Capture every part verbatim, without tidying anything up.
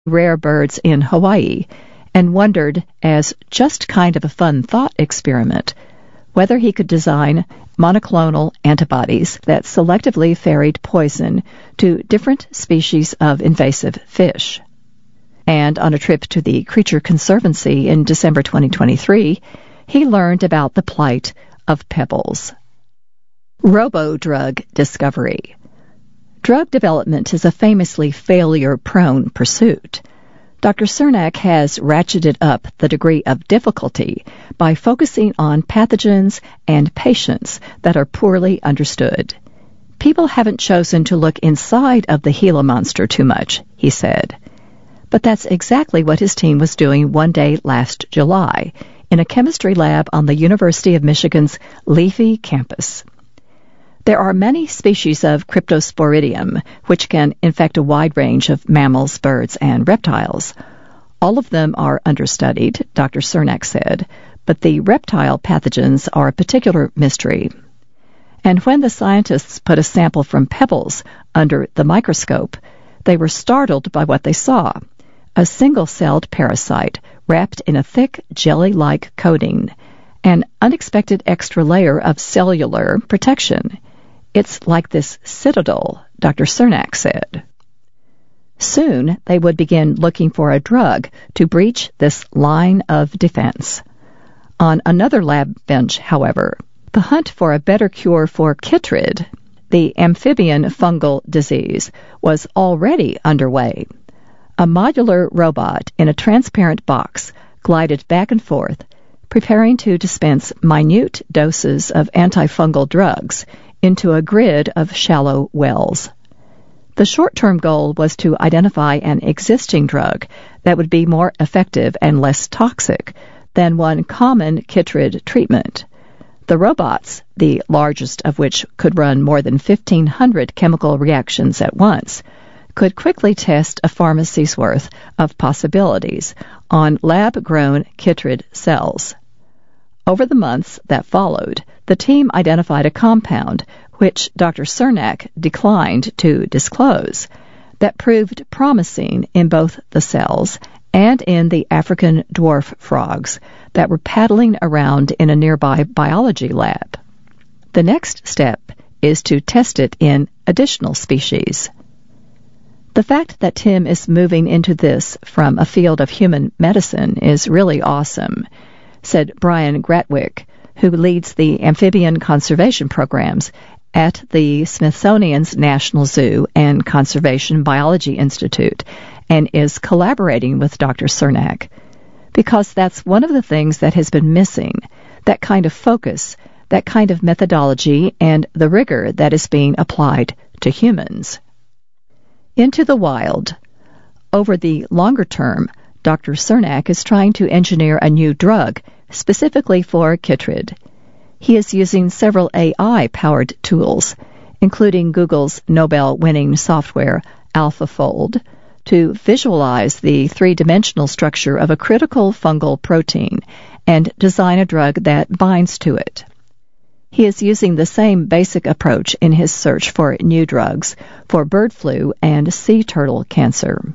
rare birds in Hawaii and wondered, as just kind of a fun thought experiment, whether he could design monoclonal antibodies that selectively ferried poison to different species of invasive fish. And on a trip to the Creature Conservancy in December twenty twenty-three, he learned about the plight of pebbles. Robo-drug discovery. Drug development is a famously failure-prone pursuit. Doctor Cernak has ratcheted up the degree of difficulty by focusing on pathogens and patients that are poorly understood. People haven't chosen to look inside of the Gila monster too much, he said. But that's exactly what his team was doing one day last July in a chemistry lab on the University of Michigan's Leafy campus. There are many species of Cryptosporidium, which can infect a wide range of mammals, birds, and reptiles. All of them are understudied, Doctor Cernak said, but the reptile pathogens are a particular mystery. And when the scientists put a sample from pebbles under the microscope, they were startled by what they saw: a single-celled parasite wrapped in a thick, jelly-like coating, an unexpected extra layer of cellular protection. It's like this citadel, Doctor Cernak said. Soon they would begin looking for a drug to breach this line of defense. On another lab bench, however, the hunt for a better cure for chytrid, the amphibian fungal disease, was already underway. A modular robot in a transparent box glided back and forth, preparing to dispense minute doses of antifungal drugs into a grid of shallow wells. The short-term goal was to identify an existing drug that would be more effective and less toxic than one common chytrid treatment. The robots, the largest of which could run more than fifteen hundred chemical reactions at once, could quickly test a pharmacy's worth of possibilities on lab-grown chytrid cells. Over the months that followed, the team identified a compound, which Doctor Cernak declined to disclose, that proved promising in both the cells and in the African dwarf frogs that were paddling around in a nearby biology lab. The next step is to test it in additional species. The fact that Tim is moving into this from a field of human medicine is really awesome, said Brian Gratwick, who leads the amphibian conservation programs at the Smithsonian's National Zoo and Conservation Biology Institute, and is collaborating with Doctor Cernak, because that's one of the things that has been missing, that kind of focus, that kind of methodology, and the rigor that is being applied to humans. Into the wild. Over the longer term, Doctor Cernak is trying to engineer a new drug specifically for chytrid. He is using several A I-powered tools, including Google's Nobel-winning software AlphaFold, to visualize the three-dimensional structure of a critical fungal protein and design a drug that binds to it. He is using the same basic approach in his search for new drugs for bird flu and sea turtle cancer.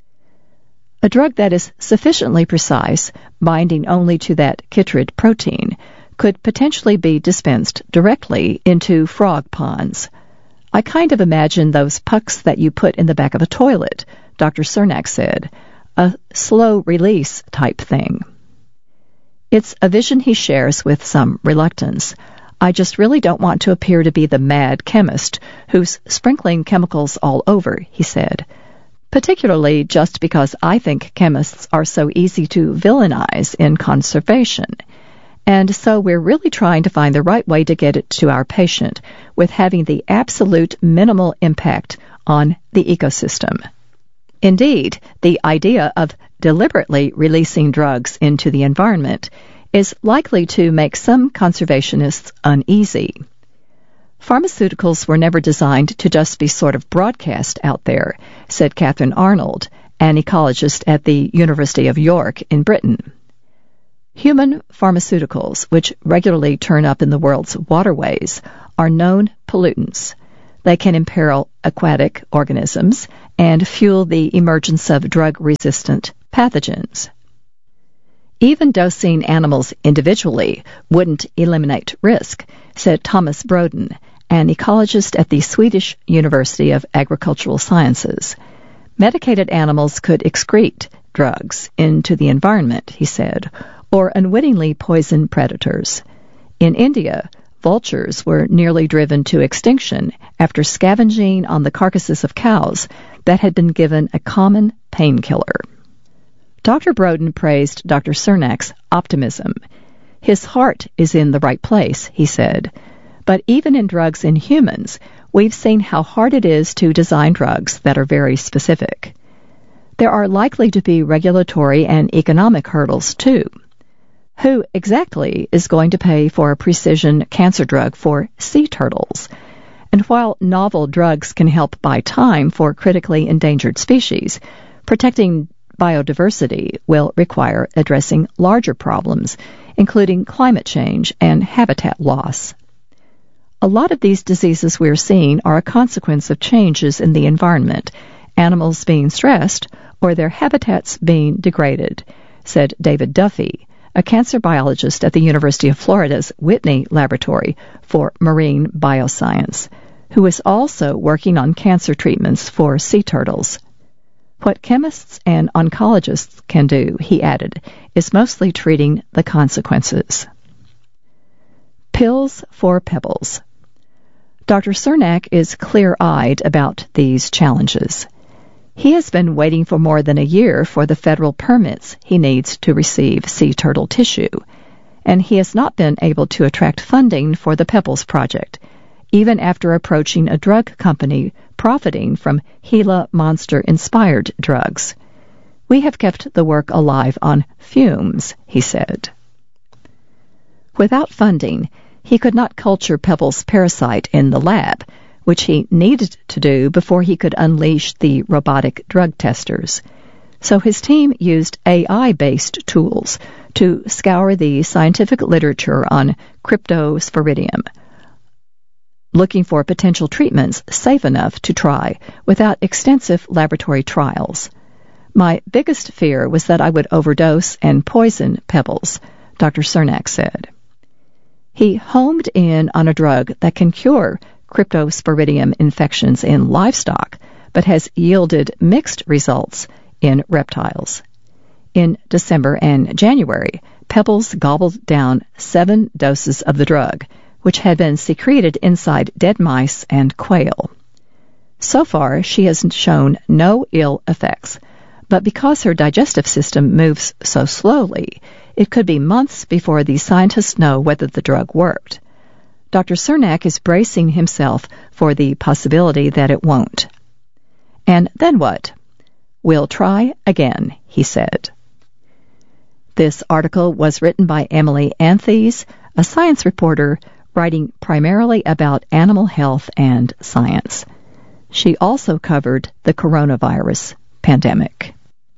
A drug that is sufficiently precise, binding only to that chytrid protein, could potentially be dispensed directly into frog ponds. I kind of imagine those pucks that you put in the back of a toilet, Doctor Cernak said, a slow-release type thing. It's a vision he shares with some reluctance. I just really don't want to appear to be the mad chemist who's sprinkling chemicals all over, he said, particularly just because I think chemists are so easy to villainize in conservation. And so we're really trying to find the right way to get it to our patient with having the absolute minimal impact on the ecosystem. Indeed, the idea of deliberately releasing drugs into the environment is likely to make some conservationists uneasy. Pharmaceuticals were never designed to just be sort of broadcast out there, said Catherine Arnold, an ecologist at the University of York in Britain. Human pharmaceuticals, which regularly turn up in the world's waterways, are known pollutants. They can imperil aquatic organisms and fuel the emergence of drug-resistant pathogens. Even dosing animals individually wouldn't eliminate risk, said Thomas Broden, an ecologist at the Swedish University of Agricultural Sciences. Medicated animals could excrete drugs into the environment, he said, or unwittingly poison predators. In India, vultures were nearly driven to extinction after scavenging on the carcasses of cows that had been given a common painkiller. Doctor Broden praised Doctor Cernak's optimism. His heart is in the right place, he said. But even in drugs in humans, we've seen how hard it is to design drugs that are very specific. There are likely to be regulatory and economic hurdles, too. Who exactly is going to pay for a precision cancer drug for sea turtles? And while novel drugs can help buy time for critically endangered species, protecting biodiversity will require addressing larger problems, including climate change and habitat loss. A lot of these diseases we're seeing are a consequence of changes in the environment, animals being stressed or their habitats being degraded, said David Duffy, a cancer biologist at the University of Florida's Whitney Laboratory for Marine Bioscience, who is also working on cancer treatments for sea turtles. What chemists and oncologists can do, he added, is mostly treating the consequences. Pills for pebbles. Doctor Cernak is clear-eyed about these challenges. He has been waiting for more than a year for the federal permits he needs to receive sea turtle tissue, and he has not been able to attract funding for the Pebbles project, even after approaching a drug company profiting from Gila monster-inspired drugs. We have kept the work alive on fumes, he said. Without funding, he could not culture Pebbles' parasite in the lab, which he needed to do before he could unleash the robotic drug testers. So his team used A I-based tools to scour the scientific literature on Cryptosporidium, looking for potential treatments safe enough to try without extensive laboratory trials. My biggest fear was that I would overdose and poison Pebbles, Doctor Cernak said. He homed in on a drug that can cure Cryptosporidium infections in livestock, but has yielded mixed results in reptiles. In December and January, Pebbles gobbled down seven doses of the drug, which had been secreted inside dead mice and quail. So far, she has shown no ill effects, but because her digestive system moves so slowly, it could be months before the scientists know whether the drug worked. Doctor Cernak is bracing himself for the possibility that it won't. And then what? We'll try again, he said. This article was written by Emily Anthes, a science reporter writing primarily about animal health and science. She also covered the coronavirus pandemic.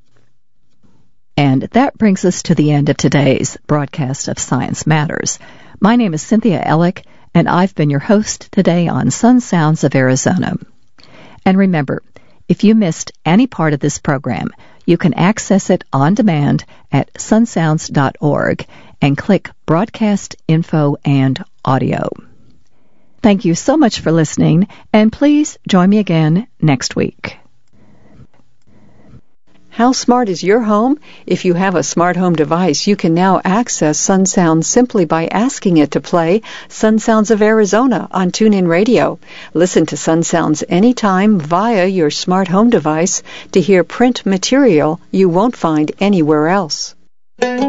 And that brings us to the end of today's broadcast of Science Matters. My name is Cynthia Ellick, and I've been your host today on Sun Sounds of Arizona. And remember, if you missed any part of this program, you can access it on demand at sun sounds dot org and click Broadcast Info and Audio. Thank you so much for listening, and please join me again next week. How smart is your home? If you have a smart home device, you can now access Sun Sounds simply by asking it to play Sun Sounds of Arizona on TuneIn Radio. Listen to Sun Sounds anytime via your smart home device to hear print material you won't find anywhere else.